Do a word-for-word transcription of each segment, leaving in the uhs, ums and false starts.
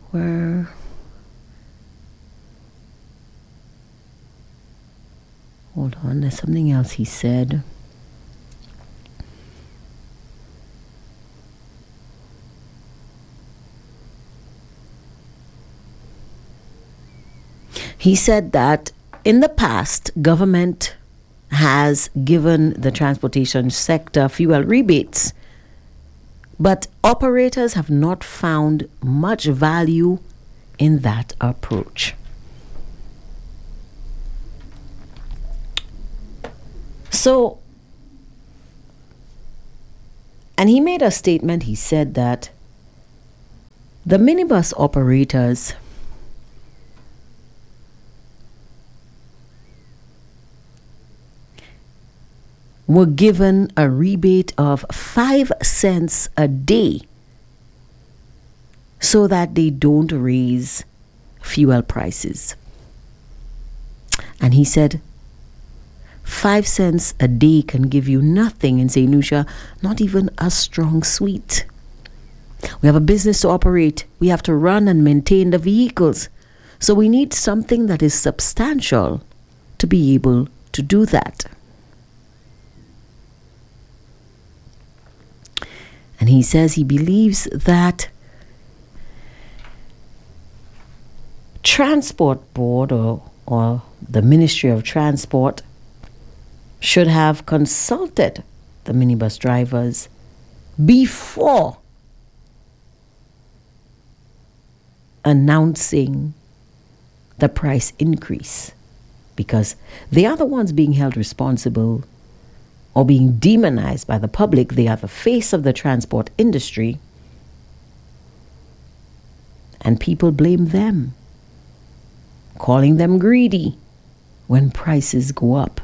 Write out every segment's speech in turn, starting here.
Where... Hold on, there's something else he said. He said that in the past, government has given the transportation sector fuel rebates, but operators have not found much value in that approach. So, and he made a statement. He said that the minibus operators were given a rebate of five cents a day so that they don't raise fuel prices. And he said, five cents a day can give you nothing in Saint Lucia, not even a strong sweet. We have a business to operate. We have to run and maintain the vehicles. So we need something that is substantial to be able to do that. And he says he believes that Transport Board or, or the Ministry of Transport should have consulted the minibus drivers before announcing the price increase, because they are the ones being held responsible or being demonized by the public. They are the face of the transport industry, and people blame them, calling them greedy when prices go up.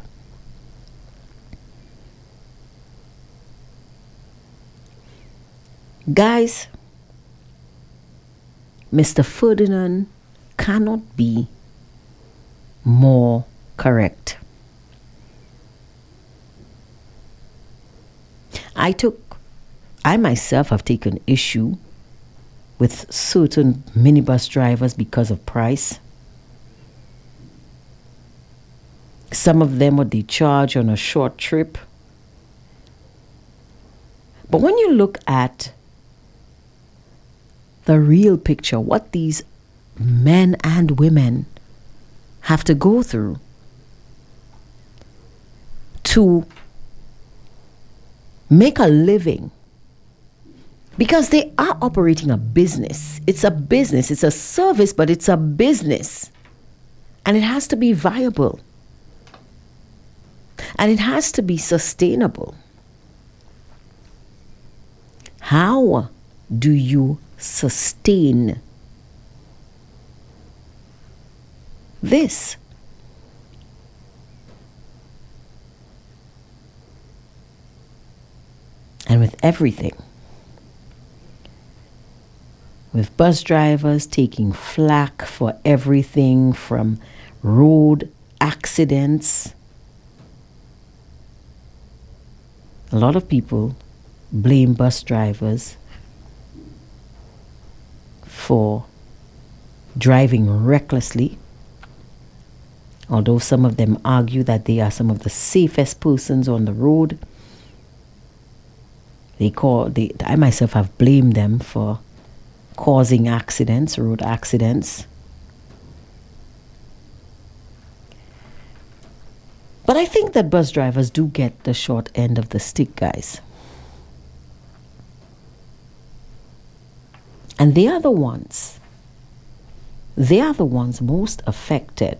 Guys, Mister Ferdinand cannot be more correct. I took, I myself have taken issue with certain minibus drivers because of price. Some of them what they charge on a short trip. But when you look at the real picture, what these men and women have to go through to make a living, because they are operating a business. It's a business, it's a service, but it's a business. And it has to be viable. And it has to be sustainable. How do you sustain this? And with everything, with bus drivers taking flack for everything from road accidents, a lot of people blame bus drivers for driving recklessly, although some of them argue that they are some of the safest persons on the road. They call, they, I myself have blamed them for causing accidents, road accidents. But I think that bus drivers do get the short end of the stick, guys. And they are the ones, they are the ones most affected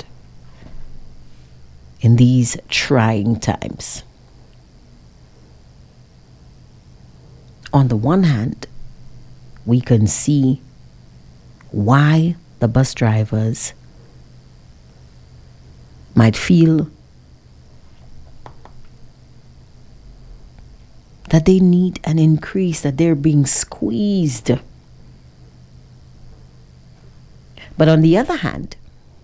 in these trying times. On the one hand, we can see why the bus drivers might feel that they need an increase, that they're being squeezed. But on the other hand,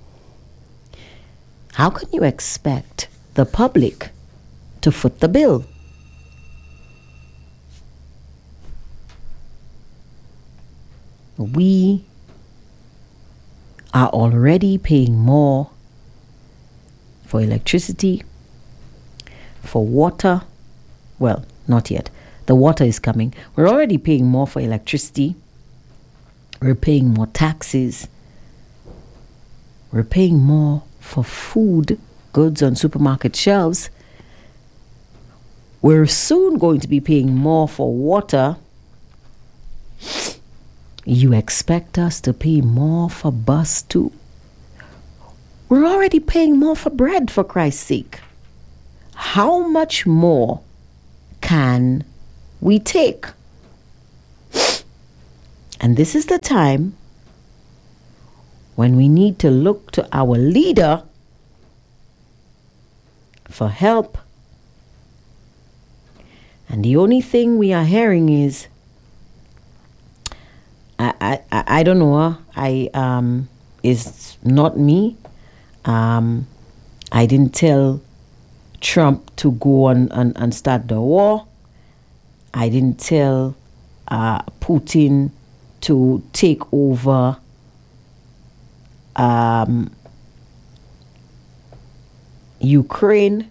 how can you expect the public to foot the bill? We are already paying more for electricity, for water. Well, not yet. The water is coming. We're already paying more for electricity. We're paying more taxes. We're paying more for food, goods on supermarket shelves. We're soon going to be paying more for water. You expect us to pay more for bus too? We're already paying more for bread, for Christ's sake. How much more can we take? And this is the time when we need to look to our leader for help. And the only thing we are hearing is, I I, I, I don't know, I um it's not me. Um I didn't tell Trump to go on and, and start the war. I didn't tell uh, Putin to take over um, Ukraine.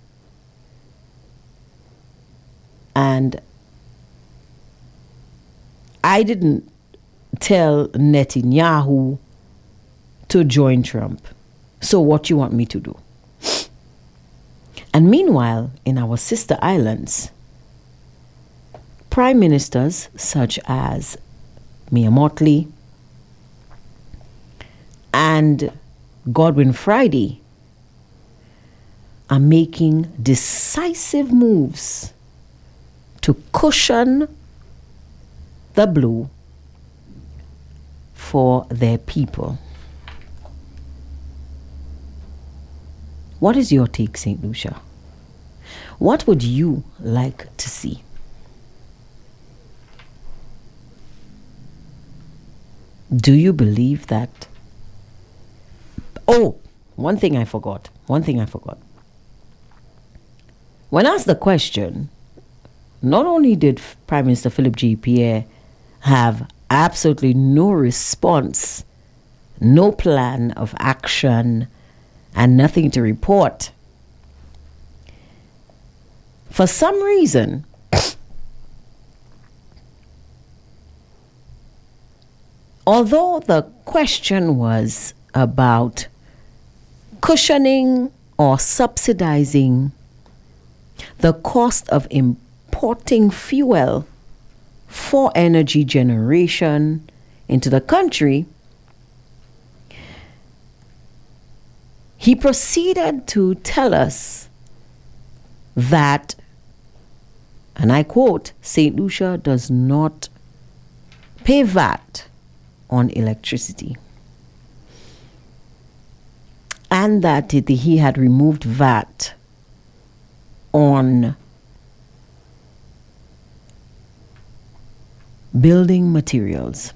And I didn't tell Netanyahu to join Trump. So what you want me to do? And meanwhile, in our sister islands, prime ministers such as Mia Mottley and Godwin Friday are making decisive moves to cushion the blow for their people. What is your take, Saint Lucia? What would you like to see? Do you believe that? Oh, one thing I forgot. One thing I forgot. When asked the question, not only did Prime Minister Philip J. Pierre have absolutely no response, no plan of action, and nothing to report, for some reason, although the question was about cushioning or subsidizing the cost of importing fuel for energy generation into the country, he proceeded to tell us that, and I quote, Saint Lucia does not pay V A T on electricity, and that it, he had removed V A T on building materials.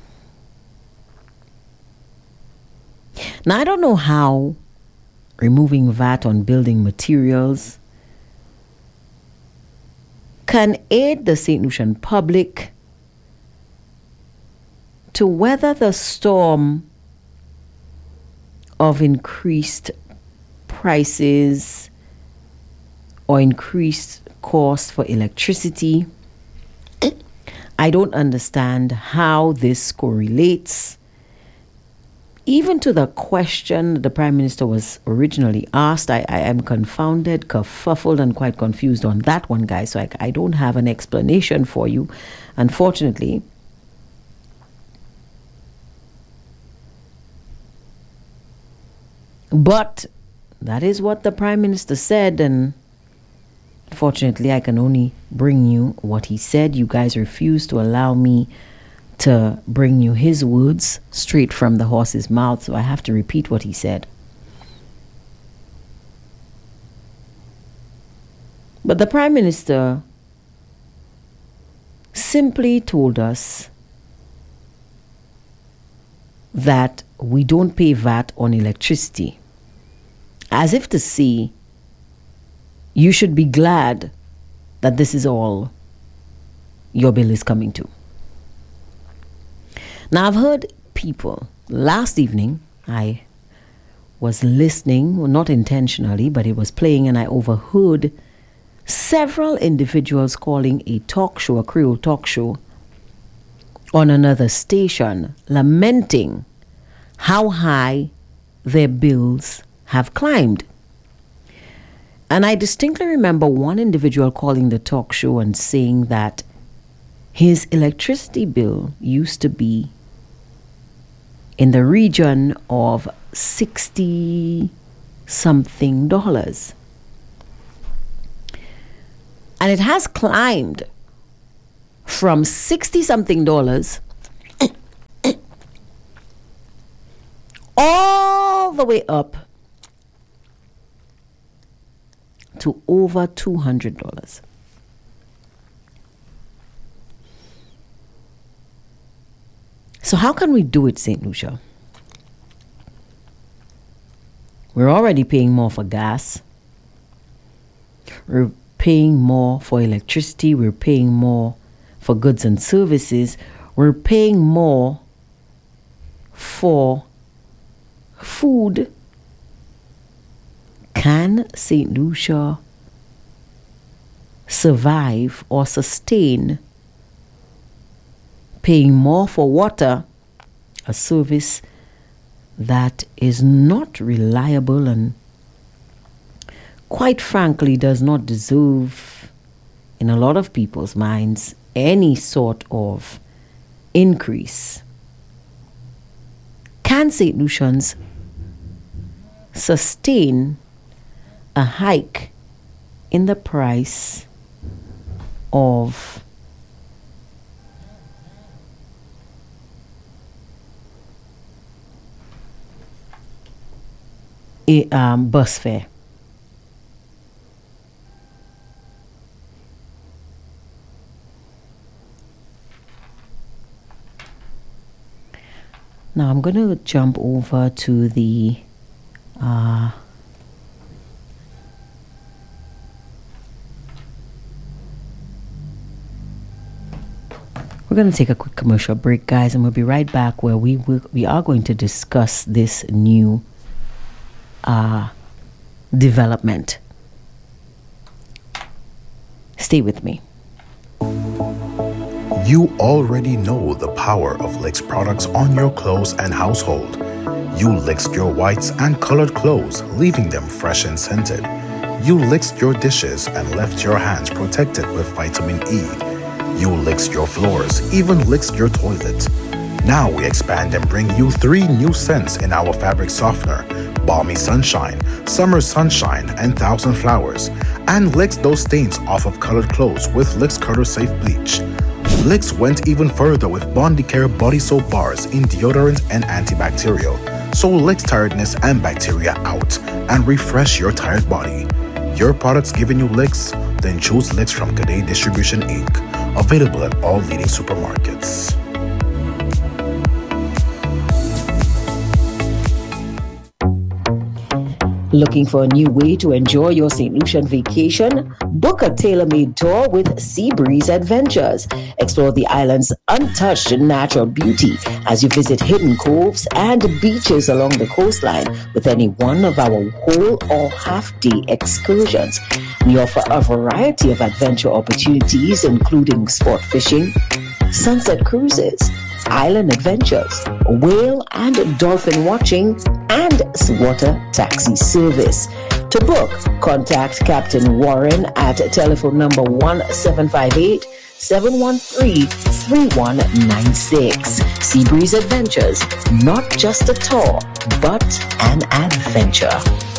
Now, I don't know how removing V A T on building materials can aid the Saint Lucian public to weather the storm of increased prices or increased cost for electricity. I don't understand how this correlates even to the question the Prime Minister was originally asked. I, I am confounded, kerfuffled, and quite confused on that one, guys. So I, I don't have an explanation for you, unfortunately. But that is what the Prime Minister said, and unfortunately I can only bring you what he said. You guys refuse to allow me to bring you his words straight from the horse's mouth, so I have to repeat what he said. But the Prime Minister simply told us that we don't pay V A T on electricity, as if to say, you should be glad that this is all your bill is coming to. Now, I've heard people. Last evening, I was listening, well, not intentionally, but it was playing, and I overheard several individuals calling a talk show, a Creole talk show, on another station, lamenting how high their bills have climbed. And I distinctly remember one individual calling the talk show and saying that his electricity bill used to be in the region of sixty something dollars. And it has climbed from sixty something dollars all the way up to over two hundred dollars. So how can we do it, Saint Lucia? We're already paying more for gas. We're paying more for electricity. We're paying more for goods and services. We're paying more for food. Can Saint Lucia survive or sustain paying more for water, a service that is not reliable and, quite frankly, does not deserve, in a lot of people's minds, any sort of increase? Can Saint Lucians sustain a hike in the price of a um, bus fare? Now I'm going to jump over to the uh, we're going to take a quick commercial break, guys, and we'll be right back, where we will, we are going to discuss this new uh, development. Stay with me. You already know the power of Licks products on your clothes and household. You Licked your whites and colored clothes, leaving them fresh and scented. You Licked your dishes and left your hands protected with vitamin E. You Licked your floors, even licked your toilet. Now we expand and bring you three new scents in our fabric softener: Balmy Sunshine, Summer Sunshine, and Thousand Flowers. And licks those stains off of colored clothes with Licks Cutter Safe Bleach. Licks went even further with Bondicare body soap bars in deodorant and antibacterial. So Licks tiredness and bacteria out and refresh your tired body. Your products giving you licks? Then choose Licks from Cadet Distribution Incorporated. Available at all leading supermarkets. Looking for a new way to enjoy your Saint Lucian vacation? Book a tailor-made tour with Seabreeze Adventures. Explore the island's untouched natural beauty as you visit hidden coves and beaches along the coastline with any one of our whole or half-day excursions. We offer a variety of adventure opportunities, including sport fishing, sunset cruises, island adventures, whale and dolphin watching, and water taxi service. To book, contact Captain Warren at telephone number one seven five eight, seven one three, three one nine six. Seabreeze Adventures, not just a tour, but an adventure.